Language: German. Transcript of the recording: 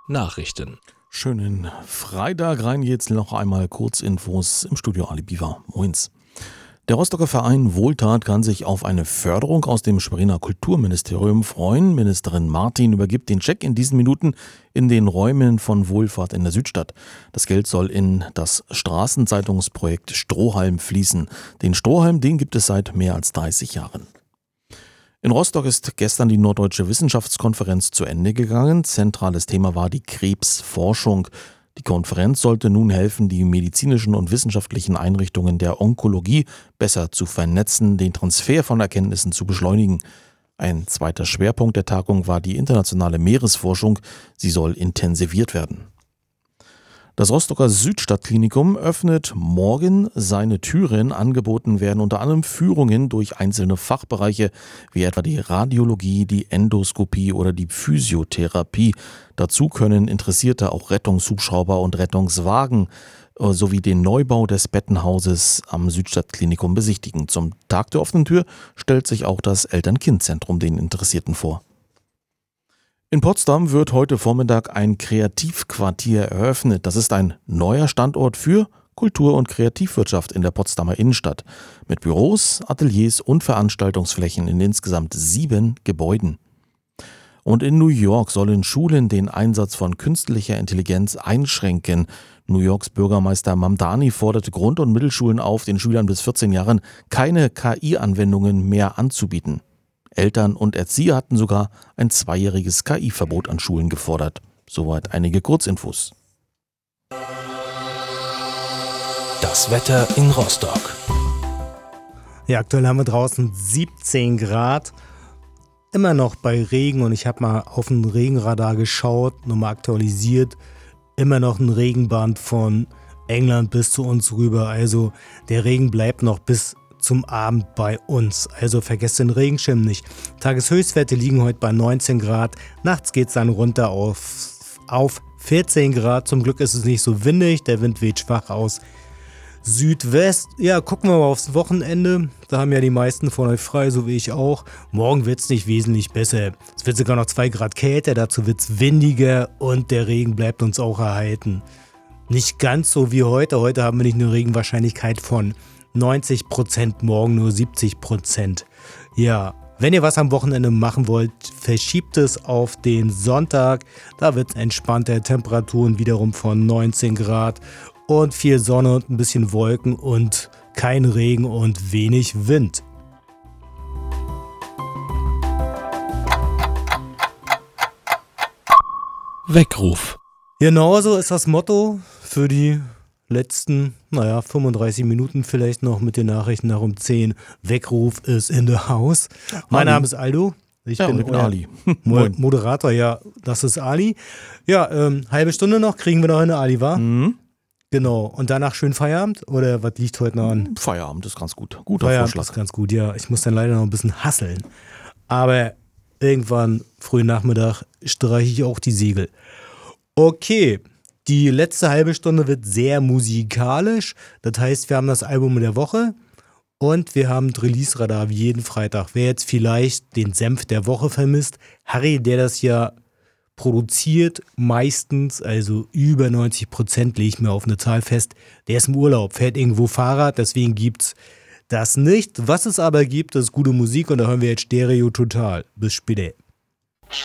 Nachrichten. Schönen Freitag rein jetzt noch einmal Kurzinfos im Studio Ali Biwa. Moins. Der Rostocker Verein Wohltat kann sich auf eine Förderung aus dem Schweriner Kulturministerium freuen. Ministerin Martin übergibt den Scheck in diesen Minuten in den Räumen von Wohlfahrt in der Südstadt. Das Geld soll in das Straßenzeitungsprojekt Strohhalm fließen. Den Strohhalm, den gibt es seit mehr als 30 Jahren. In Rostock ist gestern die Norddeutsche Wissenschaftskonferenz zu Ende gegangen. Zentrales Thema war die Krebsforschung. Die Konferenz sollte nun helfen, die medizinischen und wissenschaftlichen Einrichtungen der Onkologie besser zu vernetzen, den Transfer von Erkenntnissen zu beschleunigen. Ein zweiter Schwerpunkt der Tagung war die internationale Meeresforschung. Sie soll intensiviert werden. Das Rostocker Südstadtklinikum öffnet morgen seine Türen. Angeboten werden unter anderem Führungen durch einzelne Fachbereiche, wie etwa die Radiologie, die Endoskopie oder die Physiotherapie. Dazu können Interessierte auch Rettungshubschrauber und Rettungswagen sowie den Neubau des Bettenhauses am Südstadtklinikum besichtigen. Zum Tag der offenen Tür stellt sich auch das Eltern-Kind-Zentrum den Interessierten vor. In Potsdam wird heute Vormittag ein Kreativquartier eröffnet. Das ist ein neuer Standort für Kultur- und Kreativwirtschaft in der Potsdamer Innenstadt. Mit Büros, Ateliers und Veranstaltungsflächen in insgesamt 7 Gebäuden. Und in New York sollen Schulen den Einsatz von künstlicher Intelligenz einschränken. New Yorks Bürgermeister Mamdani forderte Grund- und Mittelschulen auf, den Schülern bis 14 Jahren keine KI-Anwendungen mehr anzubieten. Eltern und Erzieher hatten sogar ein 2-jähriges KI-Verbot an Schulen gefordert. Soweit einige Kurzinfos. Das Wetter in Rostock. Ja, aktuell haben wir draußen 17 Grad. Immer noch bei Regen und ich habe mal auf den Regenradar geschaut, nochmal aktualisiert. Immer noch ein Regenband von England bis zu uns rüber. Also der Regen bleibt noch bis zum Abend bei uns. Also vergesst den Regenschirm nicht. Tageshöchstwerte liegen heute bei 19 Grad. Nachts geht es dann runter auf 14 Grad. Zum Glück ist es nicht so windig. Der Wind weht schwach aus Südwest. Ja, gucken wir mal aufs Wochenende. Da haben ja die meisten von euch frei, so wie ich auch. Morgen wird es nicht wesentlich besser. Es wird sogar noch 2 Grad kälter. Dazu wird es windiger und der Regen bleibt uns auch erhalten. Nicht ganz so wie heute. Heute haben wir nicht eine Regenwahrscheinlichkeit von 90%, morgen nur 70%. Ja, wenn ihr was am Wochenende machen wollt, verschiebt es auf den Sonntag. Da wird es entspannter, Temperaturen wiederum von 19 Grad und viel Sonne und ein bisschen Wolken und kein Regen und wenig Wind. Weckruf. Genauso ist das Motto für die letzten, 35 Minuten vielleicht noch mit den Nachrichten nach um 10. Weckruf ist in the house. Mein Name ist Aldo. Ich bin Ali. Moderator, ja, das ist Ali. Ja, halbe Stunde noch, kriegen wir noch eine Ali, wa? Mhm. Genau. Und danach schön Feierabend? Oder was liegt heute noch an? Feierabend ist ganz gut. Guter Feierabend Vorschlag. ist ganz gut, ja. Ich muss dann leider noch ein bisschen hasseln. Aber irgendwann, frühen Nachmittag, streiche ich auch die Segel. Okay. Die letzte halbe Stunde wird sehr musikalisch. Das heißt, wir haben das Album der Woche und wir haben das Release-Radar wie jeden Freitag. Wer jetzt vielleicht den Senf der Woche vermisst, Harry, der das ja produziert, meistens, also über 90%, lege ich mir auf eine Zahl fest, der ist im Urlaub, fährt irgendwo Fahrrad, deswegen gibt's das nicht. Was es aber gibt, ist gute Musik und da hören wir jetzt Stereo Total. Bis später.